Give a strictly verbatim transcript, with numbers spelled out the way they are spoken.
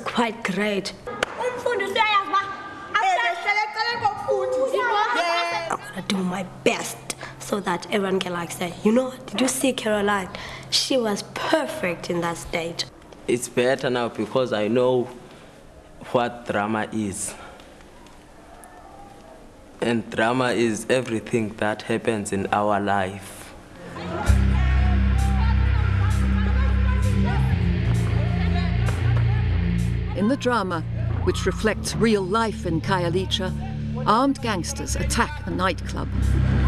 quite great. I'm gonna do my best so that everyone can like say, you know, did you see Caroline? She was perfect in that stage. It's better now because I know what drama is. And drama is everything that happens in our life. In the drama, which reflects real life in Khayelitsha, armed gangsters attack a nightclub.